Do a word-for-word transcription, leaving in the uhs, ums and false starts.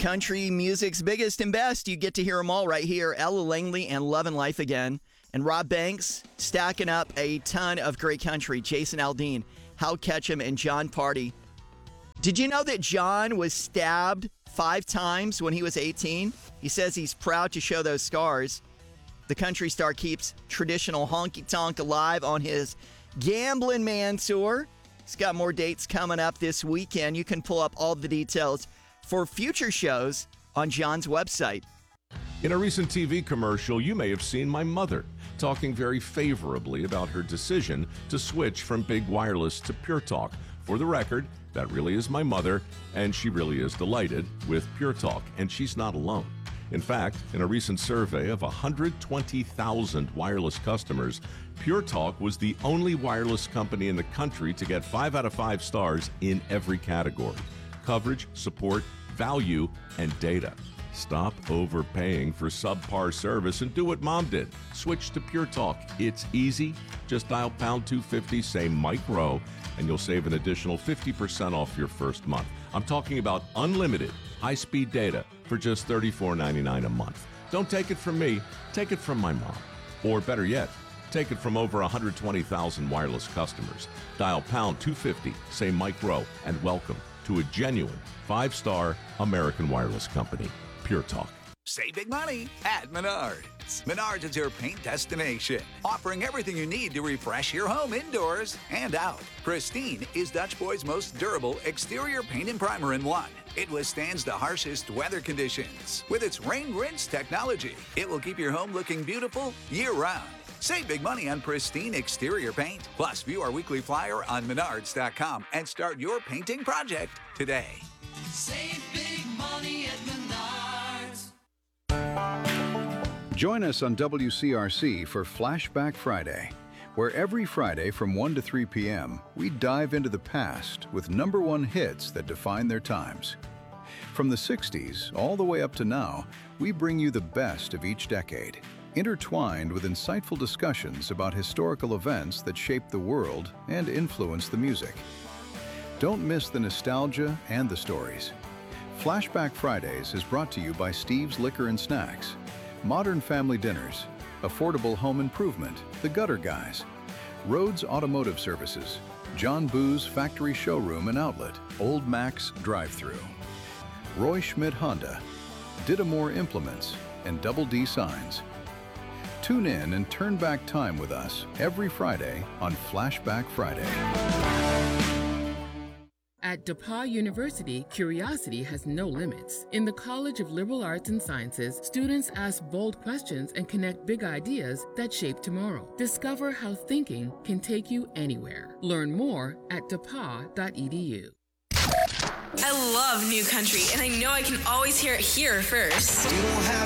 Country music's biggest and best. You get to hear them all right here. Ella Langley and Lovin' Life Again. And Rob Banks stacking up a ton of great country. Jason Aldean, Hal Ketchum, and John Party. Did you know that John was stabbed five times when he was eighteen? He says he's proud to show those scars. The country star keeps traditional honky-tonk alive on his Gamblin' Man tour. He's got more dates coming up this weekend. You can pull up all the details for future shows on John's website. In a recent T V commercial, you may have seen my mother talking very favorably about her decision to switch from Big Wireless to Pure Talk. For the record, that really is my mother, and she really is delighted with Pure Talk, and she's not alone. In fact, in a recent survey of one hundred twenty thousand wireless customers, Pure Talk was the only wireless company in the country to get five out of five stars in every category: coverage, support, value, and data. Stop overpaying for subpar service and do what Mom did. Switch to Pure Talk. It's easy. Just dial pound two fifty, say Mike Rowe, and you'll save an additional fifty percent off your first month. I'm talking about unlimited high-speed data for just thirty-four ninety-nine a month. Don't take it from me. Take it from my mom. Or better yet, take it from over one hundred twenty thousand wireless customers. Dial pound two fifty, say Mike Rowe, and welcome to a genuine five-star American wireless company. Pure Talk. Save big money at Menards. Menards is your paint destination, offering everything you need to refresh your home indoors and out. Pristine is Dutch Boy's most durable exterior paint and primer in one. It withstands the harshest weather conditions. With its rain rinse technology, it will keep your home looking beautiful year-round. Save big money on Pristine exterior paint. Plus, view our weekly flyer on menards dot com and start your painting project today. Save big money at Menards. Join us on W C R C for Flashback Friday, where every Friday from one to three p.m., we dive into the past with number one hits that define their times. From the sixties all the way up to now, we bring you the best of each decade, intertwined with insightful discussions about historical events that shaped the world and influenced the music. Don't miss the nostalgia and the stories. Flashback Fridays is brought to you by Steve's Liquor and Snacks, Modern Family Dinners, Affordable Home Improvement, The Gutter Guys, Rhodes Automotive Services, John Boo's Factory Showroom and Outlet, Old Max Drive-Thru, Roy Schmidt Honda, Didamore Implements, and Double D Signs. Tune in and turn back time with us every Friday on Flashback Friday. At DePauw University, curiosity has no limits. In the College of Liberal Arts and Sciences, students ask bold questions and connect big ideas that shape tomorrow. Discover how thinking can take you anywhere. Learn more at d e p a w dot e d u. I love new country, and I know I can always hear it here first.